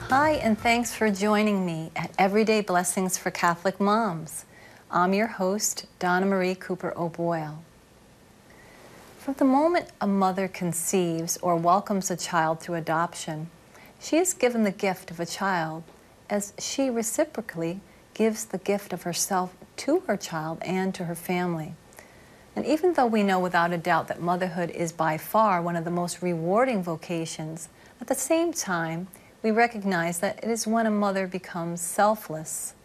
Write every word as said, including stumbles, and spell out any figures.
Hi, and thanks for joining me at Everyday Blessings for Catholic Moms. I'm your host, Donna Marie Cooper O'Boyle. From the moment a mother conceives or welcomes a child through adoption, she is given the gift of a child as she reciprocally gives the gift of herself to her child and to her family. And even though we know without a doubt that motherhood is by far one of the most rewarding vocations, at the same time, we recognize that it is when a mother becomes selfless.